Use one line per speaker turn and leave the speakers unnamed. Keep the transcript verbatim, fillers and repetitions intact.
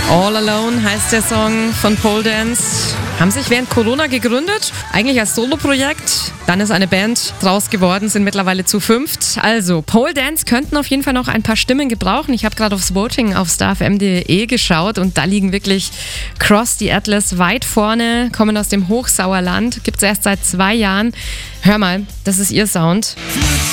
All Alone heißt der Song von Pole Dance. Haben sich während Corona gegründet, eigentlich als Soloprojekt. Dann ist eine Band draus geworden, sind mittlerweile zu fünft. Also, Pole Dance könnten auf jeden Fall noch ein paar Stimmen gebrauchen. Ich habe gerade aufs Voting auf star f m punkt d e geschaut und da liegen wirklich Cross the Atlas weit vorne, kommen aus dem Hochsauerland. Gibt es erst seit zwei Jahren. Hör mal, das ist ihr Sound.